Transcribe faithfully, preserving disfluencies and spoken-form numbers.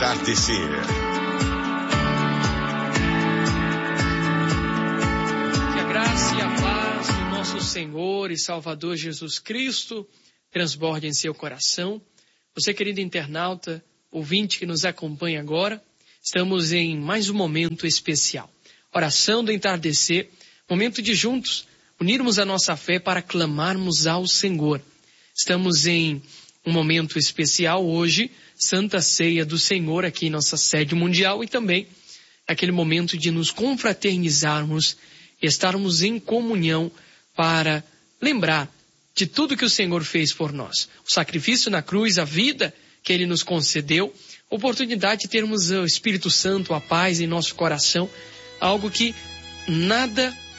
entardecer. Que a graça e a paz do nosso Senhor e Salvador Jesus Cristo transborde em seu coração. Você, querido internauta, ouvinte que nos acompanha agora, estamos em mais um momento especial. Oração do entardecer, momento de juntos unirmos a nossa fé para clamarmos ao Senhor. Estamos em um momento especial hoje, Santa Ceia do Senhor aqui em nossa sede mundial e também aquele momento de nos confraternizarmos e estarmos em comunhão para lembrar de tudo que o Senhor fez por nós. O sacrifício na cruz, a vida que Ele nos concedeu, a oportunidade de termos o Espírito Santo, a paz em nosso coração, algo que nada